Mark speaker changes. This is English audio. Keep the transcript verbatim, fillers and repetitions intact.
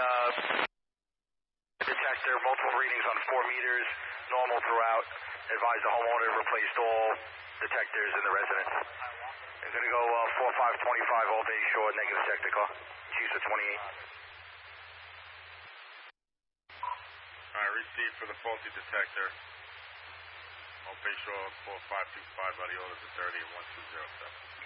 Speaker 1: uh, detector, multiple readings on four meters, normal throughout. Advise the homeowner replaced all detectors in the residence. I'm going to go uh, four five twenty-five, all day short, negative technical. Chiefs at twenty-eight.
Speaker 2: Alright, receive for the faulty detector. Old Bay Shore four five two five, audio is at thirty and one two zero seven.